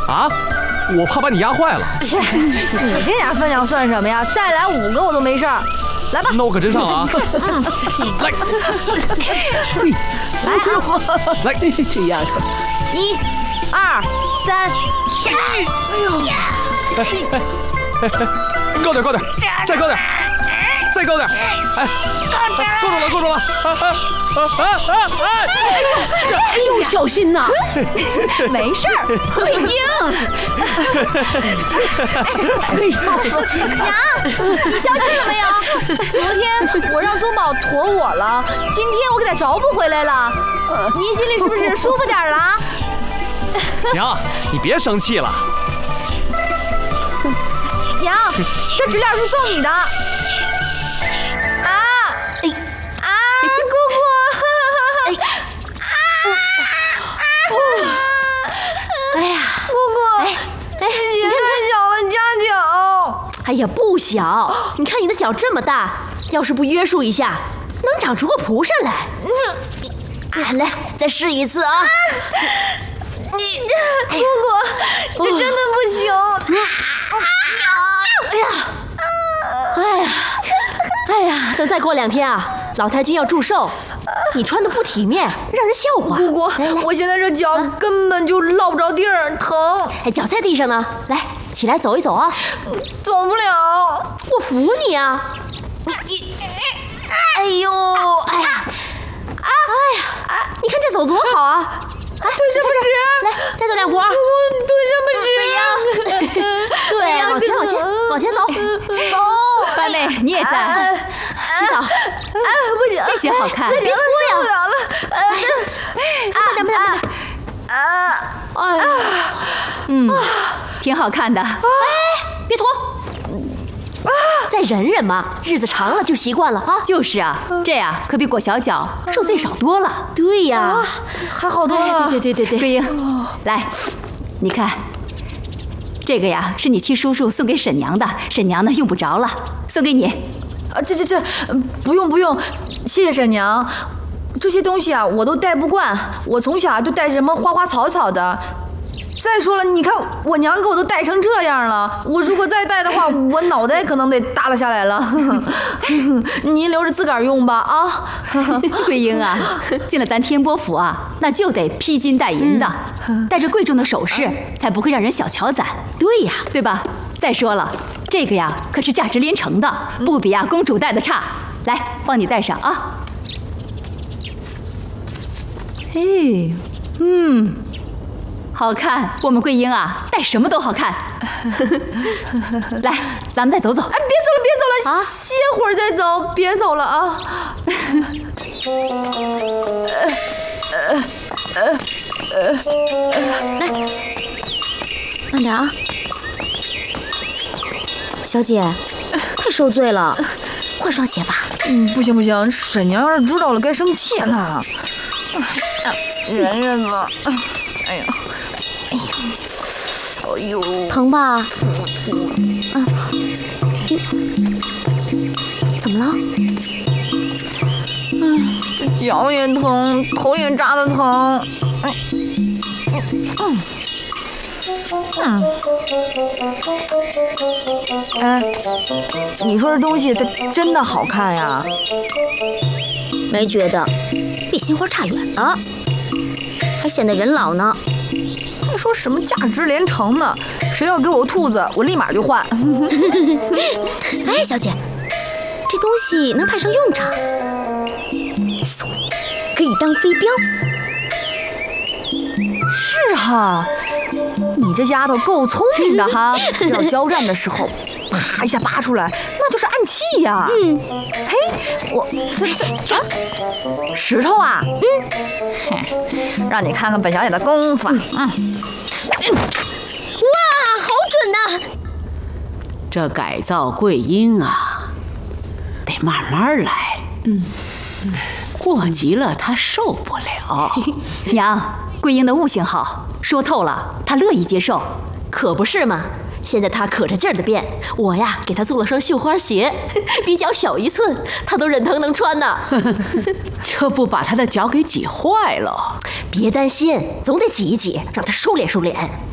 啊，我怕把你压坏了。 切，你这点分量算什么呀？再来5个我都没事儿。来吧， 那我可真上了啊！来，来， 这丫头 ，1、2、3，去！ 高点，高点，再高点，再高点！哎，够住了！ 哎呦，小心呐！ 没事儿，桂英。娘，你消气了没有？昨天我让宗宝驮我了，今天我给他找补回来了。您心里是不是舒服点了？ 娘，你别生气了。 娘，这纸链是送你的。姑姑， 哎呀， 姑姑，鞋太小了，加脚。 哎呀，不小！你看你的脚这么大，要是不约束一下，能长出个蒲扇来。来，再试一次啊！ 姑姑，这真的不行。 哎呀，等再过2天啊，老太君要祝寿，你穿的不体面，让人笑话。 姑姑，我现在这脚根本就落不着地儿，疼。 哎，脚在地上呢，来，起来走一走啊！ 走不了， 我扶你啊！哎呦，哎呀，你看这走多好啊！ 腿伸不直， 来，再走2步啊！ 腿伸不直。 对，往前走。 班妹，你也在洗澡。 不行， 这些好看。 别脱呀！ 不了了。 慢点。 哎呀，挺好看的。 哎，别脱。再忍忍嘛，日子长了就习惯了啊。 就是啊，这样可比裹小脚受罪少多了。 对呀， 还好多了。 对。 桂英，来，你看，这个呀是你七叔叔送给沈娘的，沈娘呢用不着了，送给你。 这，不用，谢谢沈娘。这些东西啊，我都戴不惯，我从小就戴什么花花草草的。再说了，你看我娘给我都戴成这样了，我如果再戴的话，我脑袋可能得耷拉下来了。您留着自个儿用吧啊！ 桂英啊，进了咱天波府啊，那就得披金戴银的，戴着贵重的首饰，才不会让人小瞧咱。 对呀， 对吧？再说了，这个呀可是价值连城的，不比呀公主戴的差。来，帮你戴上啊。嘿，好看，我们桂英啊，戴什么都好看。来，咱们再走走。 哎，别走了，歇会儿再走，别走了啊！ 来，慢点啊，小姐，太受罪了，换双鞋吧。 不行，沈娘要是知道了该生气了。忍吧。哎呦， 疼吧？怎么了？ 这脚也疼，头也扎得疼。哎，你说这东西它真的好看呀？ 没觉得，比杏花差远了，还显得人老呢。 还说什么价值连城呢？谁要给我兔子，我立马就换。 哎，小姐，这东西能派上用场，可以当飞镖。 是哈，你这丫头够聪明的哈！要交战的时候，啪一下拔出来，那就是暗器呀。嘿，我这石头啊，让你看看本小姐的功夫。 哇，好准呐！ 这改造桂英啊，得慢慢来。过急了她受不了。 娘，桂英的悟性好，说透了，她乐意接受。 可不是嘛！现在她可着劲儿的变，我呀给她做了双绣花鞋，比脚小1寸，她都忍疼能穿呢。 这不把她的脚给挤坏了？ 别担心，总得挤一挤，让她收敛收敛。